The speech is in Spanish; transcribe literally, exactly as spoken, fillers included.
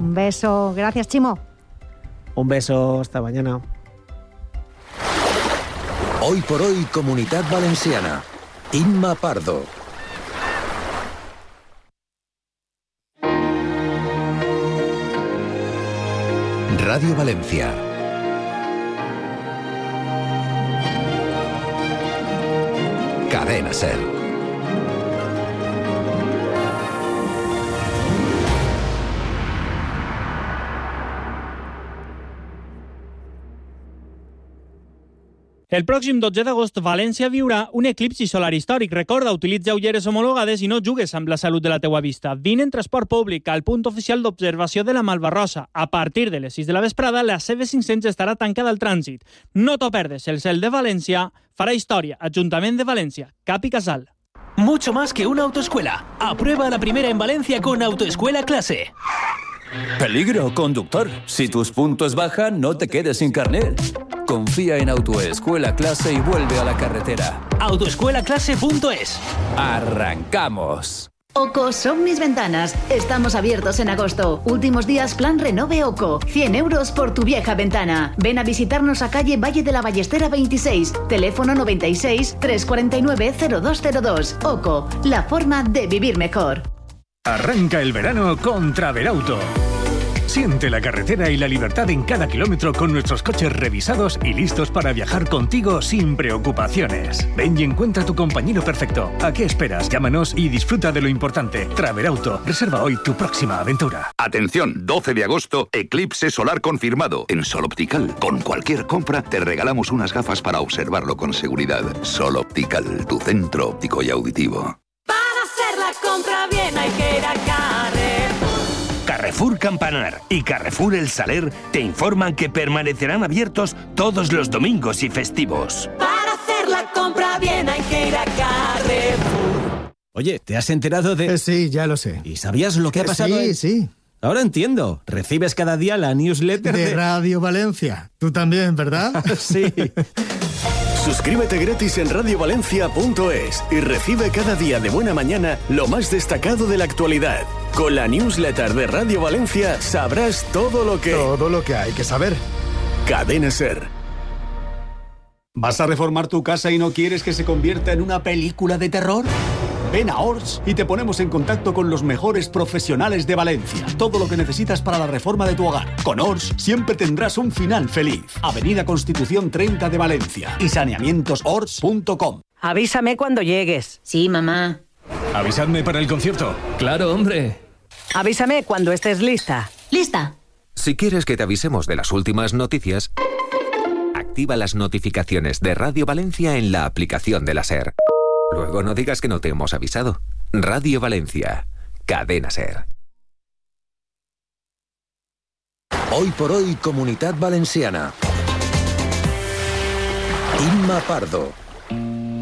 Un beso. Gracias, Chimo. Un beso. Hasta mañana. Hoy por hoy, Comunitat Valenciana. Inma Pardo. Radio Valencia. Cadena SER. El pròxim dotze d'agost, València viurà un eclipsi solar històric. Recorda, utilitza ulleres homologades i no jugues amb la salut de la teua vista. Vine en transport públic al punt oficial d'observació de la Malvarrosa. A partir de les sis de la vesprada, la C B cinc-cents estarà tancada al trànsit. No t'ho perdes, el cel de València farà història. Ajuntament de València, Cap i Casal. Mucho más que una autoescuela. Aprueba la primera en Valencia con Autoescuela Clase. Peligro, conductor. Si tus puntos bajan, no te quedes sin carnet. Confía en Autoescuela Clase y vuelve a la carretera. autoescuela clase punto es. ¡Arrancamos! OCO son mis ventanas. Estamos abiertos en agosto. Últimos días plan renove OCO. cien euros por tu vieja ventana. Ven a visitarnos a calle Valle de la Ballestera veintiséis. Teléfono noventa y seis, trescientos cuarenta y nueve, cero dos cero dos. OCO, la forma de vivir mejor. Arranca el verano con Travelauto. Siente la carretera y la libertad en cada kilómetro con nuestros coches revisados y listos para viajar contigo sin preocupaciones. Ven y encuentra tu compañero perfecto. ¿A qué esperas? Llámanos y disfruta de lo importante. Travelauto. Reserva hoy tu próxima aventura. Atención, doce de agosto, eclipse solar confirmado en Sol Optical. Con cualquier compra te regalamos unas gafas para observarlo con seguridad. Sol Optical, tu centro óptico y auditivo. Para hacer la compra bien hay que ir a Carrefour. Carrefour Campanar y Carrefour El Saler te informan que permanecerán abiertos todos los domingos y festivos. Para hacer la compra bien hay que ir a Carrefour. Oye, ¿te has enterado de...? Eh, sí, ya lo sé. ¿Y sabías lo que ha pasado? Sí, en... sí. Ahora entiendo. Recibes cada día la newsletter de... de... Radio Valencia. Tú también, ¿verdad? Sí. Suscríbete gratis en radio valencia punto es y recibe cada día de buena mañana lo más destacado de la actualidad. Con la newsletter de Radio Valencia sabrás todo lo que... Todo lo que hay que saber. Cadena SER. ¿Vas a reformar tu casa y no quieres que se convierta en una película de terror? Ven a Ors y te ponemos en contacto con los mejores profesionales de Valencia. Todo lo que necesitas para la reforma de tu hogar. Con Ors siempre tendrás un final feliz. Avenida Constitución treinta de Valencia y saneamientos ors punto com. Avísame cuando llegues. Sí, mamá. Avisadme para el concierto. Claro, hombre. Avísame cuando estés lista. Lista. Si quieres que te avisemos de las últimas noticias, activa las notificaciones de Radio Valencia en la aplicación de la SER. Luego no digas que no te hemos avisado. Radio Valencia, Cadena SER. Hoy por hoy, Comunitat Valenciana. Inma Pardo.